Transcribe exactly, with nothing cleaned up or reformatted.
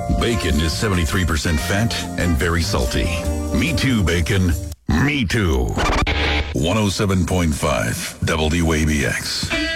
Bacon is seventy-three percent fat and very salty. Me too, bacon. Me too. one oh seven point five W A B X.